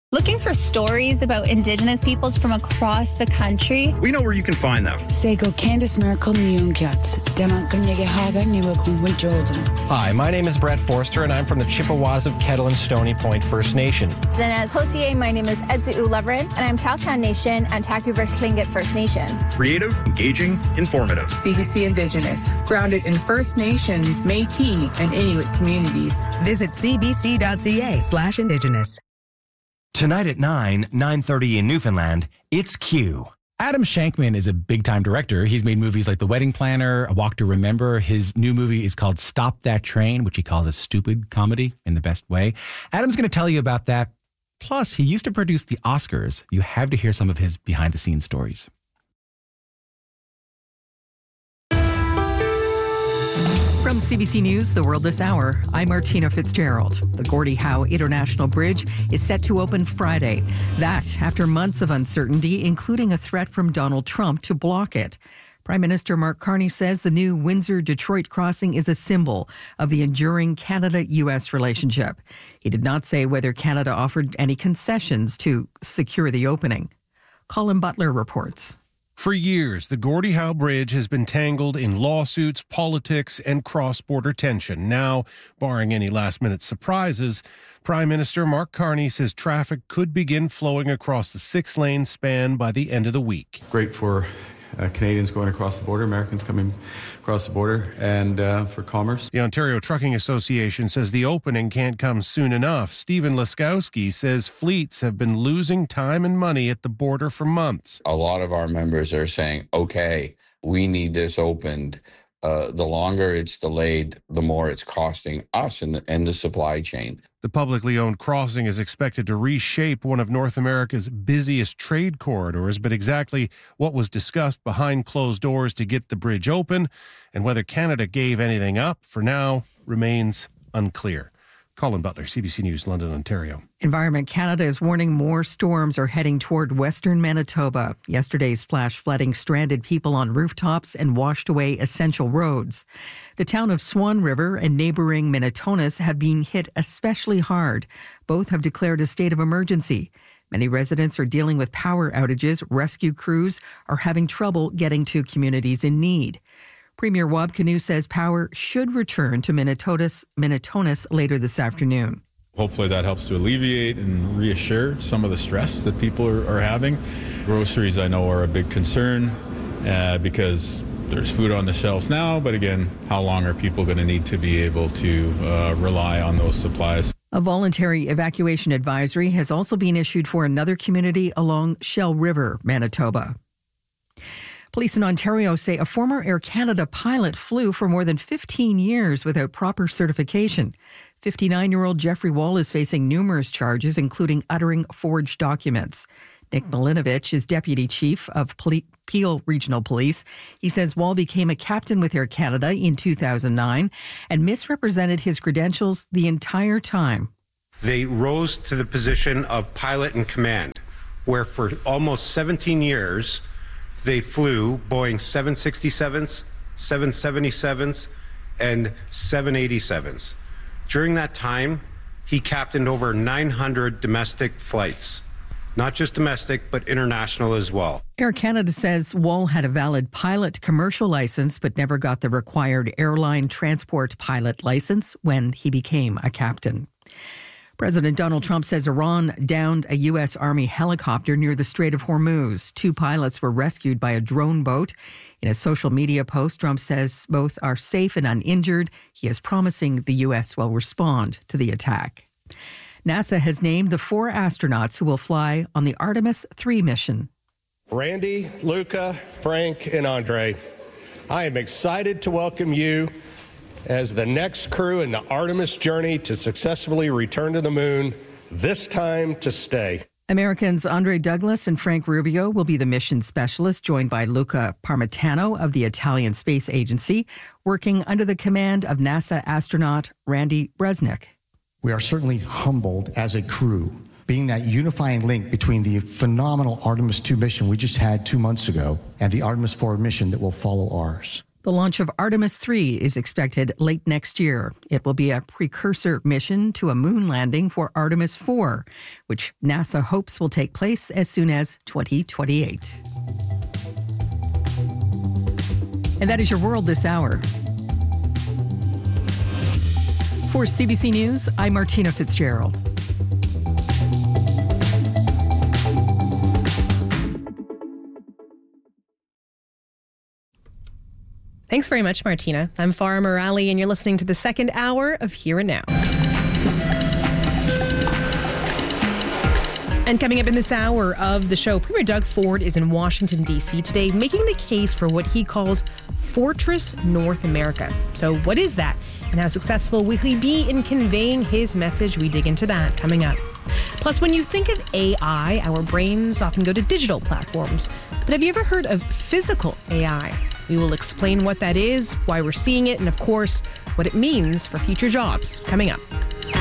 Looking for stories about Indigenous peoples from across the country? We know where you can find them. Hi, my name is Brett Forster, and I'm from the Chippewas of Kettle and Stony Point First Nation. Zinez Hotier, my name is Edzu Leverin, and I'm Chowtown Nation and Taku-Verse Tlingit First Nations. Creative, engaging, informative. CBC Indigenous, grounded in First Nations, Métis, and Inuit communities. Visit cbc.ca/Indigenous. Tonight at 9:30 in Newfoundland, it's Q. Adam Shankman is a big-time director. He's made movies like The Wedding Planner, A Walk to Remember. His new movie is called Stop That Train, which he calls a stupid comedy in the best way. Adam's going to tell you about that. Plus, he used to produce the Oscars. You have to hear some of his behind-the-scenes stories. From CBC News, The World This Hour, I'm Martina Fitzgerald. The Gordie Howe International Bridge is set to open Friday. That after months of uncertainty, including a threat from Donald Trump to block it. Prime Minister Mark Carney says the new Windsor-Detroit crossing is a symbol of the enduring Canada-U.S. relationship. He did not say whether Canada offered any concessions to secure the opening. Colin Butler reports. For years, the Gordie Howe Bridge has been tangled in lawsuits, politics, and cross-border tension. Now, barring any last-minute surprises, Prime Minister Mark Carney says traffic could begin flowing across the 6-lane span by the end of the week. Great for Canadians going across the border, Americans coming across the border, and for commerce. The Ontario Trucking Association says the opening can't come soon enough. Stephen Laskowski says fleets have been losing time and money at the border for months. A lot of our members are saying, okay, we need this opened. The longer it's delayed, the more it's costing us and the supply chain. The publicly owned crossing is expected to reshape one of North America's busiest trade corridors, but exactly what was discussed behind closed doors to get the bridge open and whether Canada gave anything up for now remains unclear. Colin Butler, CBC News, London, Ontario. Environment Canada is warning more storms are heading toward western Manitoba. Yesterday's flash flooding stranded people on rooftops and washed away essential roads. The town of Swan River and neighboring Minitonas have been hit especially hard. Both have declared a state of emergency. Many residents are dealing with power outages. Rescue crews are having trouble getting to communities in need. Premier Wab Kinew says power should return to Minitonas later this afternoon. Hopefully that helps to alleviate and reassure some of the stress that people are having. Groceries, I know, are a big concern because there's food on the shelves now, but again, how long are people going to need to be able to rely on those supplies? A voluntary evacuation advisory has also been issued for another community along Shell River, Manitoba. Police in Ontario say a former Air Canada pilot flew for more than 15 years without proper certification. 59-year-old Jeffrey Wall is facing numerous charges, including uttering forged documents. Nick Milinovich is deputy chief of Peel Regional Police. He says Wall became a captain with Air Canada in 2009 and misrepresented his credentials the entire time. They rose to the position of pilot in command, where for almost 17 years, they flew Boeing 767s, 777s, and 787s. During that time, he captained over 900 domestic flights. Not just domestic, but international as well. Air Canada says Wall had a valid pilot commercial license, but never got the required airline transport pilot license when he became a captain. President Donald Trump says Iran downed a U.S. Army helicopter near the Strait of Hormuz. 2 pilots were rescued by a drone boat. In a social media post, Trump says both are safe and uninjured. He is promising the U.S. will respond to the attack. NASA has named the 4 astronauts who will fly on the Artemis 3 mission. Randy, Luca, Frank, and Andre, I am excited to welcome you as the next crew in the Artemis journey to successfully return to the moon, this time to stay. Americans Andre Douglas and Frank Rubio will be the mission specialists, joined by Luca Parmitano of the Italian Space Agency, working under the command of NASA astronaut Randy Bresnik. We are certainly humbled as a crew, being that unifying link between the phenomenal Artemis 2 mission we just had 2 months ago and the Artemis 4 mission that will follow ours. The launch of Artemis 3 is expected late next year. It will be a precursor mission to a moon landing for Artemis 4, which NASA hopes will take place as soon as 2028. And that is your world this hour. For CBC News, I'm Martina Fitzgerald. Thanks very much, Martina. I'm Farah Morali, and you're listening to the second hour of Here and Now. And coming up in this hour of the show, Premier Doug Ford is in Washington, D.C. today, making the case for what he calls Fortress North America. So what is that? And how successful will he be in conveying his message? We dig into that coming up. Plus, when you think of AI, our brains often go to digital platforms. But have you ever heard of physical AI? We will explain what that is, why we're seeing it, and of course, what it means for future jobs coming up.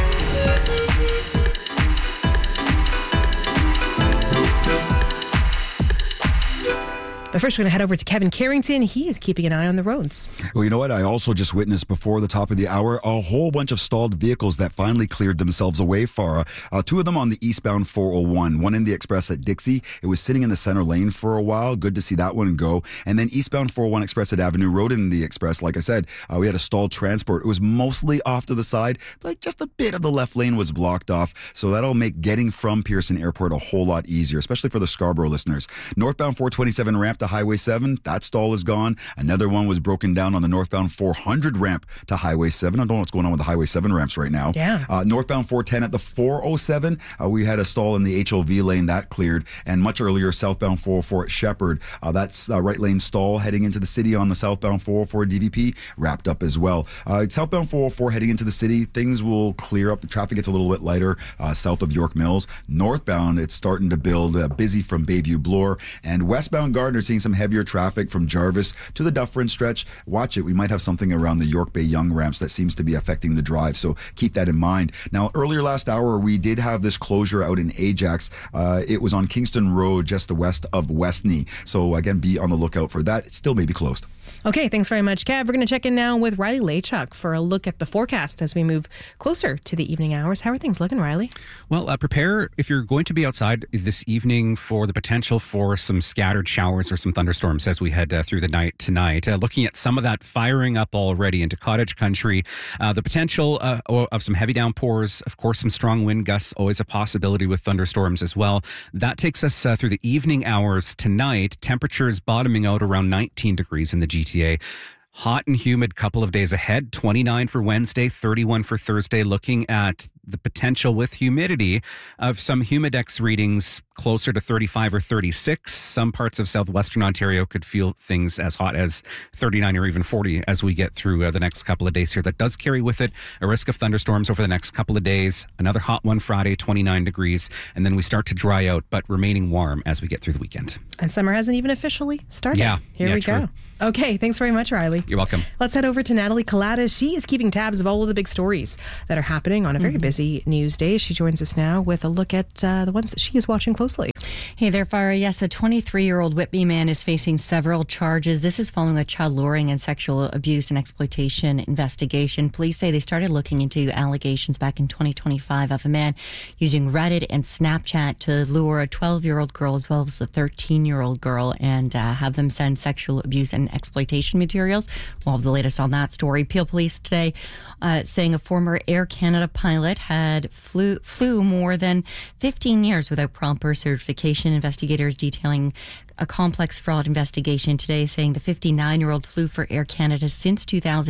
But first, we're going to head over to Kevin Carrington. He is keeping an eye on the roads. Well, you know what? I also just witnessed before the top of the hour a whole bunch of stalled vehicles that finally cleared themselves away, Farah. Two of them on the eastbound 401, one in the express at Dixie. It was sitting in the center lane for a while. Good to see that one go. And then eastbound 401 express at Avenue Road in the express. Like I said, we had a stalled transport. It was mostly off to the side, but just a bit of the left lane was blocked off. So that'll make getting from Pearson Airport a whole lot easier, especially for the Scarborough listeners. Northbound 427 ramp to Highway 7, that stall is gone. Another one was broken down on the northbound 400 ramp to Highway 7. I don't know what's going on with the Highway 7 ramps right now. Yeah. Northbound 410 at the 407, we had a stall in the HOV lane that cleared. And much earlier, southbound 404 at Shepherd, that's right lane stall heading into the city on the southbound 404 DVP wrapped up as well. Southbound 404 heading into the city, things will clear up. The traffic gets a little bit lighter south of York Mills. Northbound, it's starting to build busy from Bayview Bloor. And westbound Gardner seeing some heavier traffic from Jarvis to the Dufferin stretch. Watch it. We might have something around the York Bay Young ramps that seems to be affecting the drive. So keep that in mind. Now, earlier last hour, we did have this closure out in Ajax. It was on Kingston Road, just west of Westney. So again, be on the lookout for that. It still may be closed. Okay, thanks very much, Kev. We're going to check in now with Riley Lachuk for a look at the forecast as we move closer to the evening hours. How are things looking, Riley? Well, prepare if you're going to be outside this evening for the potential for some scattered showers or some thunderstorms as we head through the night tonight. Looking at some of that firing up already into cottage country. The potential of some heavy downpours, of course, some strong wind gusts, always a possibility with thunderstorms as well. That takes us through the evening hours tonight. Temperatures bottoming out around 19 degrees in the GTA. Hot and humid couple of days ahead, 29 for Wednesday, 31 for Thursday, looking at the potential with humidity of some Humidex readings closer to 35 or 36. Some parts of southwestern Ontario could feel things as hot as 39 or even 40 as we get through the next couple of days here. That does carry with it a risk of thunderstorms over the next couple of days. Another hot one Friday, 29 degrees, and then we start to dry out, but remaining warm as we get through the weekend. And summer hasn't even officially started. Yeah. Here we go. Okay, thanks very much, Riley. You're welcome. Let's head over to Natalie Collada. She is keeping tabs of all of the big stories that are happening on a very busy news day. She joins us now with a look at the ones that she is watching closely. Hey there, Farah. Yes, a 23-year-old Whitby man is facing several charges. This is following a child luring and sexual abuse and exploitation investigation. Police say they started looking into allegations back in 2025 of a man using Reddit and Snapchat to lure a 12-year-old girl as well as a 13-year-old girl and have them send sexual abuse and exploitation materials. We'll have the latest on that story. Peel Police today saying a former Air Canada pilot had flew more than 15 years without proper certification. Investigators detailing a complex fraud investigation today saying the 59-year-old flew for Air Canada since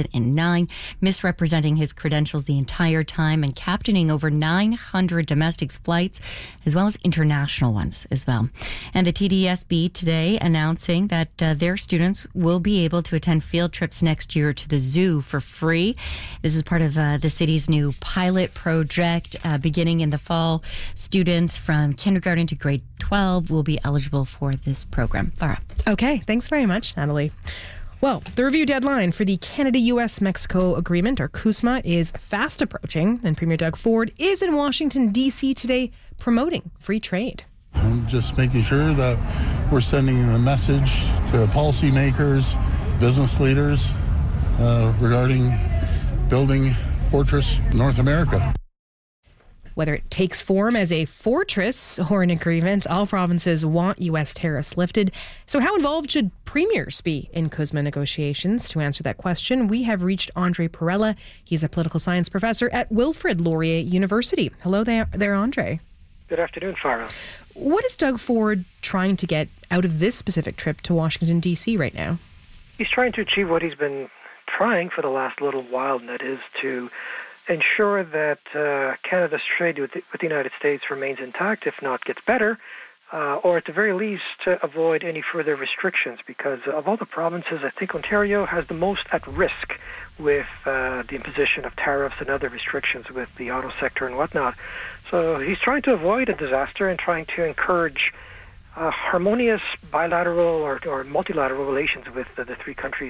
2009, misrepresenting his credentials the entire time and captaining over 900 domestic flights as well as international ones as well. And the TDSB today announcing that their students will be able to attend field trips next year to the zoo for free. This is part of the city's new pilot project beginning in the fall. Students from kindergarten to grade 12 will be eligible for this program. Farah. Okay, thanks very much, Natalie. Well, the review deadline for the Canada-US-Mexico Agreement, or CUSMA, is fast approaching, and Premier Doug Ford is in Washington, D.C. today promoting free trade. I'm just making sure that we're sending a message to policymakers business leaders regarding building Fortress North America. Whether it takes form as a fortress or an agreement, all provinces want U.S. tariffs lifted. So how involved should premiers be in CUSMA negotiations? To answer that question, we have reached Andre Perella. He's a political science professor at Wilfrid Laurier University. Hello there, Andre. Good afternoon, Farah. What is Doug Ford trying to get out of this specific trip to Washington, D.C. right now? He's trying to achieve what he's been trying for the last little while, and that is to ensure that Canada's trade with the United States remains intact, if not gets better, or at the very least to avoid any further restrictions, because of all the provinces, I think Ontario has the most at risk with the imposition of tariffs and other restrictions with the auto sector and whatnot. So he's trying to avoid a disaster and trying to encourage harmonious bilateral or multilateral relations with the three countries.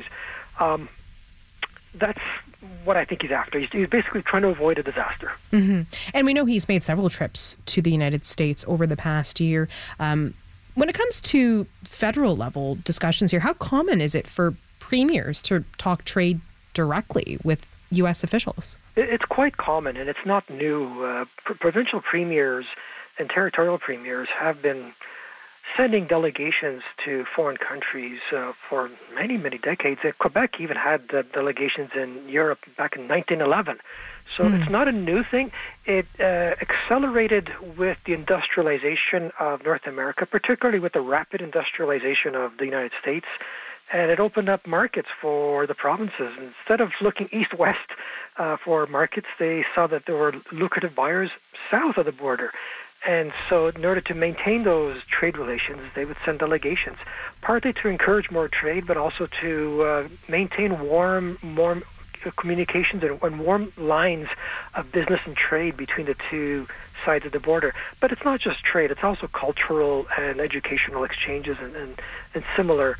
That's what I think he's after. He's basically trying to avoid a disaster. Mm-hmm. And we know he's made several trips to the United States over the past year. When it comes to federal level discussions here, how common is it for premiers to talk trade directly with U.S. officials? It's quite common, and it's not new. Provincial premiers and territorial premiers have been sending delegations to foreign countries for many, many decades. Quebec even had delegations in Europe back in 1911. So it's not a new thing. It accelerated with the industrialization of North America, particularly with the rapid industrialization of the United States. And it opened up markets for the provinces. Instead of looking east-west for markets, they saw that there were lucrative buyers south of the border. And so in order to maintain those trade relations, they would send delegations, partly to encourage more trade, but also to maintain warm communications and warm lines of business and trade between the two sides of the border. But it's not just trade, it's also cultural and educational exchanges and similar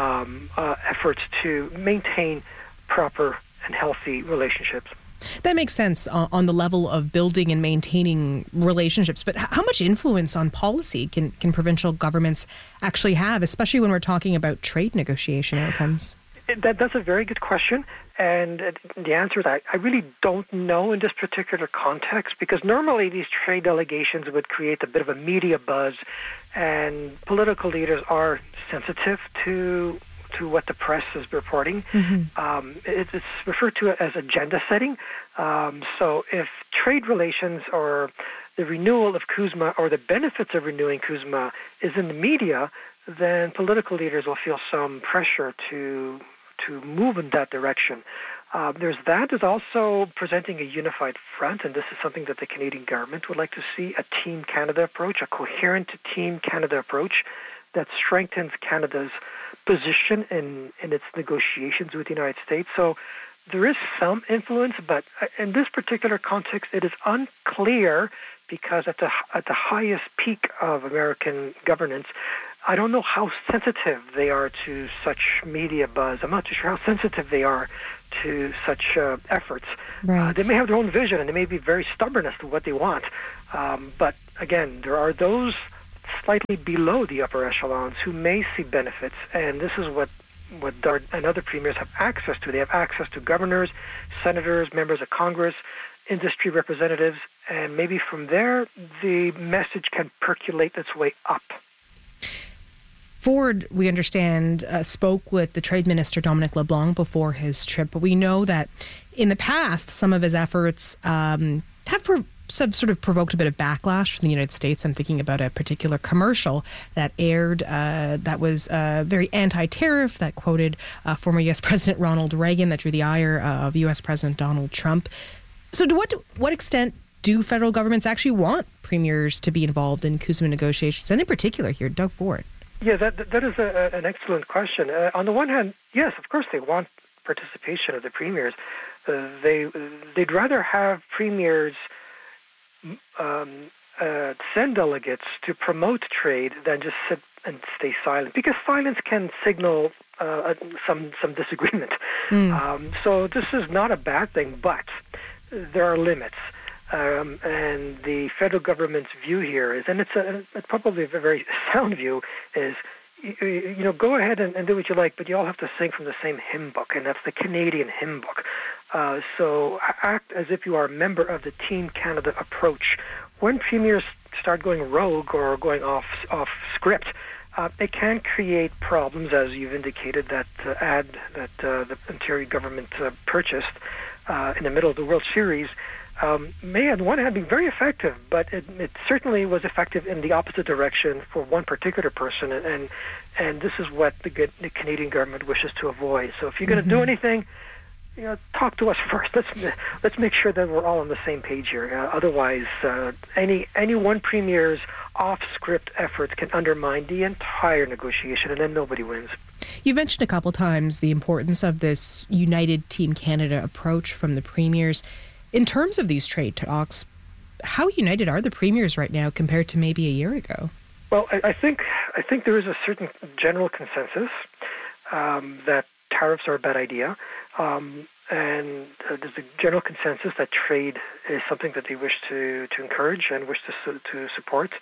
efforts to maintain proper and healthy relationships. That makes sense on the level of building and maintaining relationships. But how much influence on policy can provincial governments actually have, especially when we're talking about trade negotiation outcomes? That's a very good question. And the answer is I really don't know in this particular context, because normally these trade delegations would create a bit of a media buzz, and political leaders are sensitive to what the press is reporting. Mm-hmm. It's referred to as agenda setting. So if trade relations or the renewal of CUSMA or the benefits of renewing CUSMA is in the media, then political leaders will feel some pressure to move in that direction. There's also presenting a unified front, and this is something that the Canadian government would like to see, a Team Canada approach, a coherent Team Canada approach that strengthens Canada's position in its negotiations with the United States. So there is some influence, but in this particular context, it is unclear, because at the highest peak of American governance, I don't know how sensitive they are to such media buzz. I'm not too sure how sensitive they are to such efforts. Right. They may have their own vision, and they may be very stubborn as to what they want. But again, there are those slightly below the upper echelons who may see benefits, and this is what Doug and other premiers have access to. They have access to governors, senators, members of Congress, industry representatives, and maybe from there the message can percolate its way up. Ford, we understand, spoke with the Trade Minister Dominic LeBlanc before his trip, but we know that in the past some of his efforts have sort of provoked a bit of backlash from the United States. I'm thinking about a particular commercial that aired that was very anti-tariff, that quoted former U.S. President Ronald Reagan, that drew the ire of U.S. President Donald Trump. So to what extent do federal governments actually want premiers to be involved in CUSMA negotiations, and in particular here, Doug Ford? Yeah, that is an excellent question. On the one hand, yes, of course they want participation of the premiers. They'd rather have premiers send delegates to promote trade than just sit and stay silent, because silence can signal some disagreement. So this is not a bad thing, but there are limits. And the federal government's view here is, and it's probably a very sound view, is go ahead and do what you like, but you all have to sing from the same hymn book, and that's the Canadian hymn book. So act as if you are a member of the Team Canada approach. When premiers start going rogue or going off script, it can create problems, as you've indicated, that ad that the Ontario government purchased in the middle of the World Series may, on one hand, be very effective, but it certainly was effective in the opposite direction for one particular person, and this is what the Canadian government wishes to avoid. So if you're going to do anything, talk to us first. Let's make sure that we're all on the same page here. Otherwise, any one premier's off-script efforts can undermine the entire negotiation, and then nobody wins. You've mentioned a couple times the importance of this United Team Canada approach from the premiers. In terms of these trade talks, how united are the premiers right now compared to maybe a year ago? Well, I think there is a certain general consensus that tariffs are a bad idea, and there's a general consensus that trade is something that they wish to encourage and wish to support.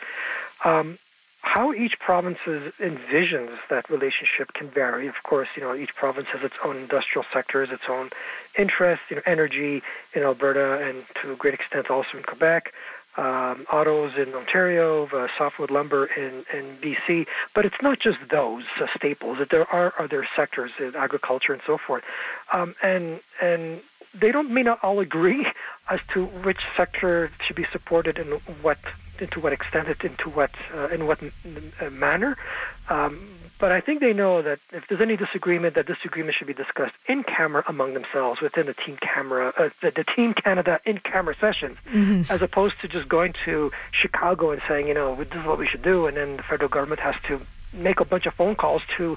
How each province envisions that relationship can vary. Of course, each province has its own industrial sectors, its own interests. Energy in Alberta, and to a great extent also in Quebec. Autos in Ontario, softwood lumber in BC. But it's not just those staples. There are other sectors, agriculture and so forth. And they may not all agree as to which sector should be supported and to what extent, in what manner. But I think they know that if there's any disagreement, that disagreement should be discussed in camera among themselves within the Team Canada in camera sessions, as opposed to just going to Chicago and saying, this is what we should do, and then the federal government has to make a bunch of phone calls to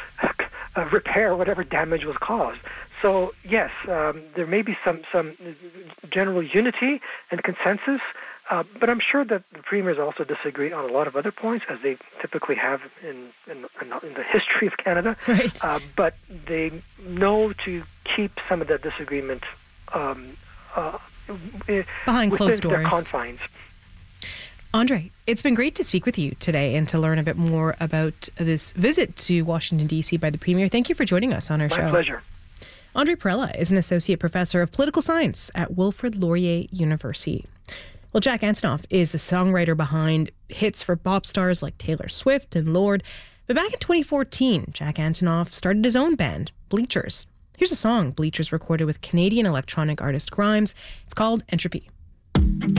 repair whatever damage was caused. So yes, there may be some general unity and consensus. But I'm sure that the premiers also disagree on a lot of other points, as they typically have in the history of Canada. Right. But they know to keep some of that disagreement behind closed doors, their confines. Andre, it's been great to speak with you today and to learn a bit more about this visit to Washington, D.C. by the Premier. Thank you for joining us on our show. My pleasure. Andre Perella is an associate professor of political science at Wilfrid Laurier University. Well, Jack Antonoff is the songwriter behind hits for pop stars like Taylor Swift and Lorde. But back in 2014, Jack Antonoff started his own band, Bleachers. Here's a song Bleachers recorded with Canadian electronic artist Grimes. It's called Entropy.